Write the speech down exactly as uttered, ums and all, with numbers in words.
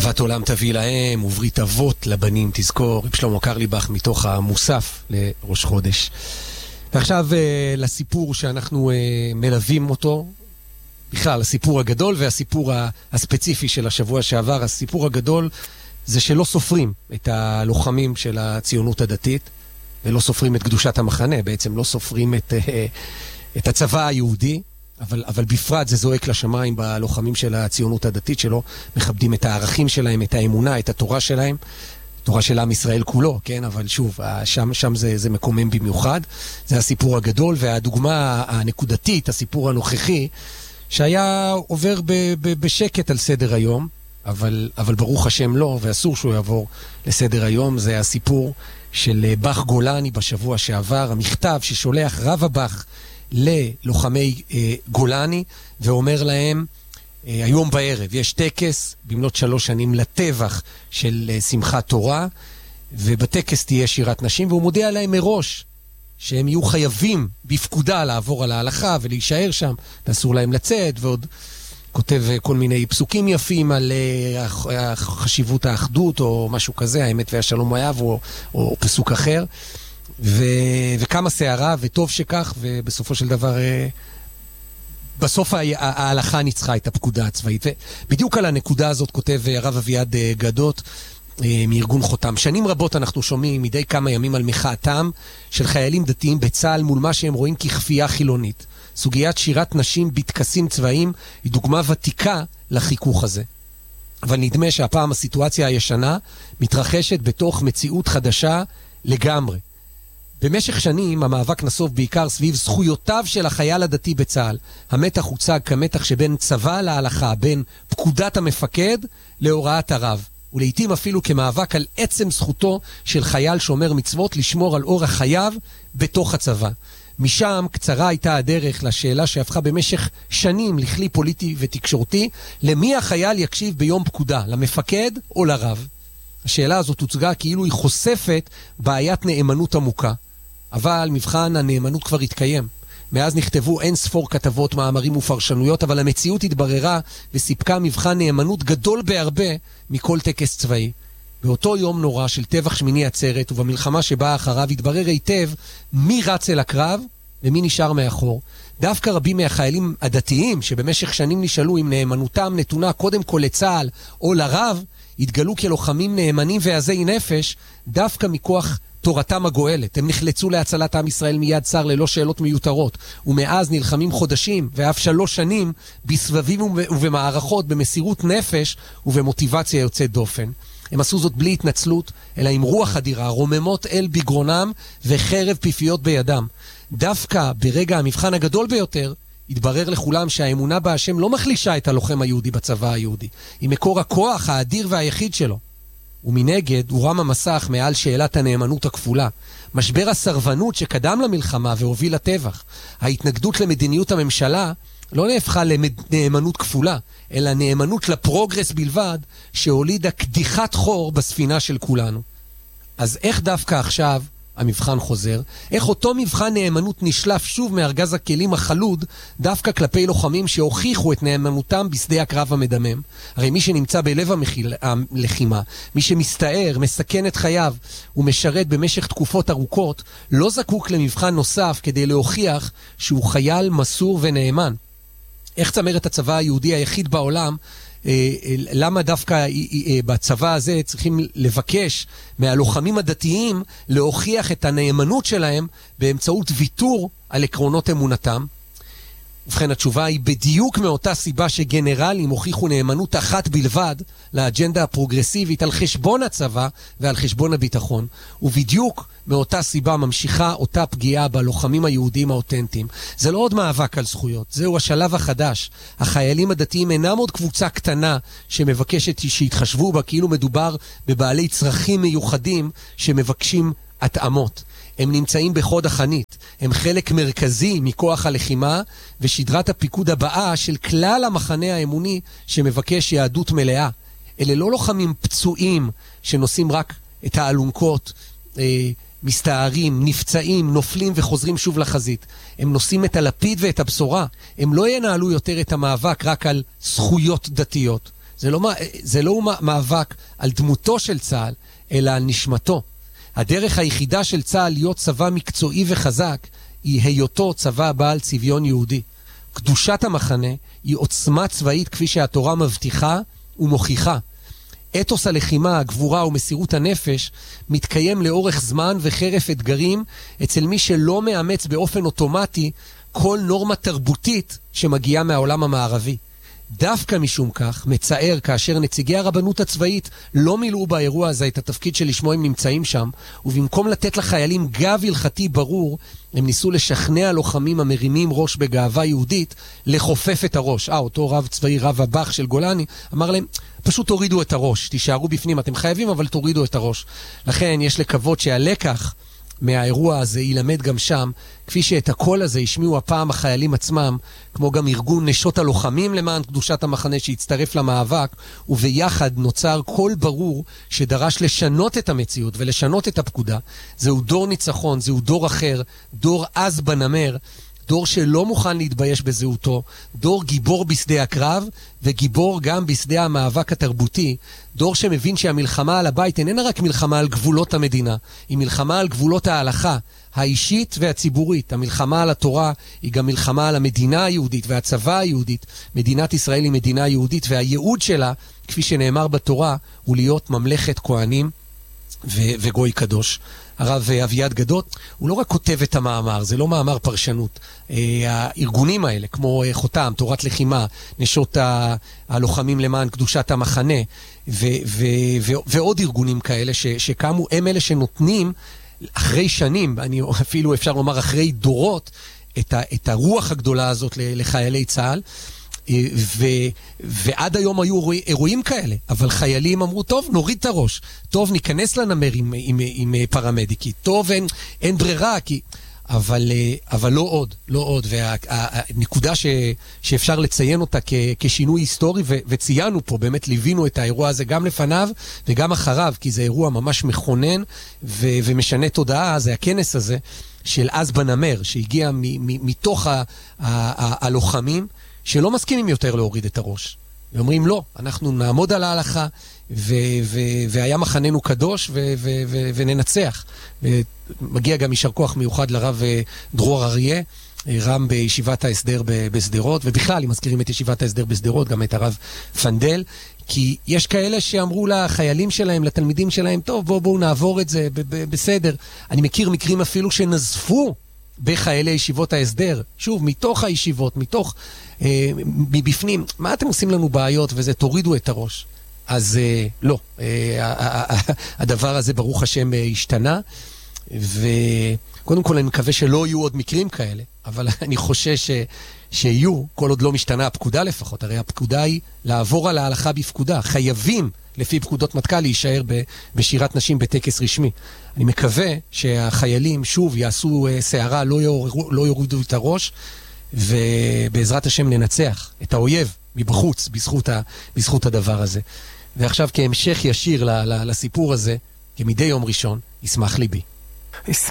אהבת עולם תביא להם, וברית אבות לבנים תזכור. רב שלמה קרליבך מתוך המוסף לראש חודש. ועכשיו לסיפור שאנחנו מלווים אותו, בכלל הסיפור הגדול והסיפור הספציפי של השבוע שעבר. הסיפור הגדול זה שלא סופרים את הלוחמים של הציונות הדתית, ולא סופרים את קדושת המחנה, בעצם לא סופרים את, את הצבא היהודי, אבל, אבל בפרט זה זועק לשמיים בלוחמים של הציונות הדתית, שלא מכבדים את הערכים שלהם, את האמונה, את התורה שלהם, תורה של עם ישראל כולו, כן? אבל שוב, שם, שם זה, זה מקומם במיוחד. זה הסיפור הגדול, והדוגמה הנקודתית, הסיפור הנוכחי, שהיה עובר ב, ב, בשקט על סדר היום, אבל, אבל ברוך השם לא, ואסור שהוא יעבור לסדר היום. זה הסיפור של בח גולני בשבוע שעבר, המכתב ששולח רב הבח ללוחמי אה, גולני, ואומר להם, אה, היום בערב יש טקס במלאת שלוש שנים לטבח של אה, שמחת תורה, ובטקס תהיה שירת נשים, והוא מודיע להם מראש שהם יהיו חייבים בפקודה לעבור על ההלכה ולהישאר שם, ואסור להם לצאת, ועוד כותב כל מיני פסוקים יפים על אה, חשיבות האחדות או משהו כזה, האמת והשלום אוהב, או, או פסוק אחר. ו... וכמה שערה, וטוב שכך, ובסופו של דבר בסוף ההלכה ניצחה את הפקודה הצבאית. ובדיוק על הנקודה הזאת כותב הרב אביעד גדות מארגון חותם. שנים רבות אנחנו שומעים מדי כמה ימים על מחאתם של חיילים דתיים בצה"ל מול מה שהם רואים ככפייה חילונית. סוגיית שירת נשים בטקסים צבאיים היא דוגמה ותיקה לחיכוך הזה. אבל נדמה שהפעם הסיטואציה הישנה מתרחשת בתוך מציאות חדשה לגמרי. במשך שנים המאבק נסוב בעיקר סביב זכויותיו של החייל הדתי בצה"ל. המתח הוצג כמתח שבין צבא להלכה, בין פקודת המפקד להוראת הרב, ולעיתים אפילו כמאבק על עצם זכותו של חייל שומר מצוות לשמור על אורח חייו בתוך הצבא. משם קצרה הייתה הדרך לשאלה שהפכה במשך שנים לכלי פוליטי ותקשורתי, למי החייל יקשיב ביום פקודה, למפקד או לרב? השאלה הזאת הוצגה כאילו היא חושפת בעיית נאמנות עמוקה. אבל מבחן הנאמנות כבר התקיים. מאז נכתבו אין ספור כתבות, מאמרים ופרשנויות, אבל המציאות התבררה וסיפקה מבחן נאמנות גדול בהרבה מכל טקס צבאי. באותו יום נורא של טבח שמיני עצרת ובמלחמה שבאה אחריו התברר היטב מי רץ אל הקרב ומי נשאר מאחור. דווקא רבים מהחיילים הדתיים שבמשך שנים נשאלו אם נאמנותם נתונה קודם כל לצה"ל או לרב, התגלו כלוחמים נאמנים ועזי נפש דווקא מכוח תורתם הגואלת. הם נחלצו להצלת עם ישראל מיד צר ללא שאלות מיותרות, ומאז נלחמים חודשים ואף שלוש שנים בסבבים ובמערכות במסירות נפש ובמוטיבציה יוצאת דופן. הם עשו זאת בלי התנצלות, אלא עם רוח אדירה, רוממות אל בגרונם וחרב פיפיות בידם. דווקא ברגע המבחן הגדול ביותר, התברר לכולם שהאמונה בהשם לא מחלישה את הלוחם היהודי בצבא היהודי. היא מקור הכוח האדיר והיחיד שלו. ומנגד הוא רם המסך מעל שאלת הנאמנות הכפולה. משבר הסרבנות שקדם למלחמה והוביל לטבח. ההתנגדות למדיניות הממשלה לא נהפכה לנאמנות כפולה, אלא נאמנות לפרוגרס בלבד, שהולידה קדיחת חור בספינה של כולנו. אז איך דווקא עכשיו המבחן חוזר? איך אותו מבחן נאמנות נשלף שוב מארגז הכלים החלוד דווקא כלפי לוחמים שהוכיחו את נאמנותם בשדה הקרב המדמם? הרי מי שנמצא בלב המחיל, הלחימה, מי שמסתער, מסכן את חייו ומשרת במשך תקופות ארוכות, לא זקוק למבחן נוסף כדי להוכיח שהוא חייל מסור ונאמן. איך צמרת הצבא היהודי היחיד בעולם, למה דווקא בצבא הזה צריכים לבקש מהלוחמים הדתיים להוכיח את הנאמנות שלהם באמצעות ויתור על עקרונות אמונתם? ובכן, התשובה היא בדיוק מאותה סיבה שגנרלים הוכיחו נאמנות אחת בלבד לאג'נדה הפרוגרסיבית על חשבון הצבא ועל חשבון הביטחון. ובדיוק מאותה סיבה ממשיכה אותה פגיעה בלוחמים היהודים האותנטיים. זה לא עוד מאבק על זכויות, זהו השלב החדש. החיילים הדתיים אינם עוד קבוצה קטנה שמבקשת שיתחשבו בה כאילו מדובר בבעלי צרכים מיוחדים שמבקשים התאמות. הם נמצאים בחוד החנית, הם חלק מרכזי מכוח הלחימה ושדרת הפיקוד הבאה של כלל המחנה האמוני שמבקש יהדות מלאה. אלה לא לוחמים פצועים שנושאים רק את האלונקות, אה, מסתערים, נפצעים, נופלים וחוזרים שוב לחזית. הם נושאים את הלפיד ואת הבשורה. הם לא ינהלו יותר את המאבק רק על זכויות דתיות. זה לא, זה לא מאבק על דמותו של צה"ל, אלא על נשמתו. הדרך היחידה של צה"ל להיות צבא מקצועי וחזק, היא היותו צבא בעל צביון יהודי. קדושת המחנה היא עוצמה צבאית כפי שהתורה מבטיחה ומוכיחה. אתוס הלחימה, הגבורה ומסירות הנפש מתקיים לאורך זמן וחרף אתגרים אצל מי שלא מאמץ באופן אוטומטי כל נורמה תרבותית שמגיעה מהעולם המערבי. דווקא משום כך מצער כאשר נציגי הרבנות הצבאית לא מילאו באירוע הזה את התפקיד שלשמו הם נמצאים שם, ובמקום לתת לחיילים גב הלכתי ברור, הם ניסו לשכנע לוחמים המרימים ראש בגאווה יהודית לחופף את הראש. אה, אותו רב צבאי, רב הבח של גולני, אמר להם, פשוט תורידו את הראש, תישארו בפנים, אתם חייבים אבל תורידו את הראש. לכן יש לקוות שהלקח מהאירוע הזה ילמד גם שם, כפי שאת הקול הזה ישמיעו הפעם החיילים עצמם, כמו גם ארגון נשות הלוחמים למען קדושת המחנה שהצטרף למאבק, וביחד נוצר קול ברור שדרש לשנות את המציאות ולשנות את הפקודה. זהו דור ניצחון, זהו דור אחר, דור עז בנמר, דור שלא מוכן להתבייש בזהותו, דור גיבור בשדה הקרב וגיבור גם בשדה המאבק התרבותי, דור שמבין שהמלחמה על הבית איננה רק מלחמה על גבולות המדינה, היא מלחמה על גבולות ההלכה, האישית והציבורית. המלחמה על התורה היא גם מלחמה על המדינה היהודית והצבא היהודית. מדינת ישראל היא מדינה יהודית, והייעוד שלה, כפי שנאמר בתורה, הוא להיות ממלכת כהנים ו- וגוי קדוש. הרב אביעד גדות, הוא לא רק כותב את המאמר, זה לא מאמר פרשנות. הארגונים האלה, כמו חותם, תורת לחימה, נשות הלוחמים למען קדושת המחנה, ו- ו- ו- ועוד ארגונים כאלה ש- שקמו, הם אלה שנותנים אחרי שנים, אני אפילו אפשר לומר אחרי דורות, את, ה- את הרוח הגדולה הזאת לחיילי צה"ל, ו, ועד היום היו אירועים כאלה, אבל חיילים אמרו, טוב, נוריד את הראש, טוב, ניכנס לנמר עם, עם, עם פרמדיקי, טוב, אין, אין ברירה, כי... אבל, אבל לא עוד, לא עוד, והנקודה ש, שאפשר לציין אותה כ, כשינוי היסטורי, ו, וציינו פה, באמת ליווינו את האירוע הזה גם לפניו וגם אחריו, כי זה אירוע ממש מכונן ו, ומשנה תודעה, זה הכנס הזה של עז בנמר, שהגיע מ, מ, מתוך ה, ה, ה, הלוחמים, שלא מסכימים יותר להוריד את הראש. ואומרים לא, אנחנו נעמוד על ההלכה, ו- ו- והיה מחננו קדוש, ו- ו- ו- וננצח. ומגיע גם יישר כוח מיוחד לרב דרור אריה, רם בישיבת ההסדר בסדרות, ובכלל, אם מזכירים את ישיבת ההסדר בסדרות, גם את הרב פנדל, כי יש כאלה שאמרו לחיילים שלהם, לתלמידים שלהם, טוב, בואו בוא, נעבור את זה, ב- ב- בסדר. אני מכיר מקרים אפילו שנזפו בחיילי ישיבות ההסדר, שוב, מתוך הישיבות, מתוך, אה, מבפנים, מה אתם עושים לנו בעיות וזה, תורידו את הראש. אז אה, לא, אה, הדבר הזה ברוך השם השתנה, וקודם כל אני מקווה שלא יהיו עוד מקרים כאלה, אבל אני חושש ש, שיהיו, כל עוד לא משתנה הפקודה לפחות, הרי הפקודה היא לעבור על ההלכה בפקודה, חייבים לפי פקודות מטכ"ל להישאר בשירת נשים בטקס רשמי. אני מקווה שהחיילים שוב יעשו שערה, לא, יור, לא יורידו את הראש, ובעזרת השם ננצח את האויב מבחוץ בזכות, ה, בזכות הדבר הזה. ועכשיו כהמשך ישיר ל, ל, לסיפור הזה, כמדי יום ראשון, ישמח ליבי.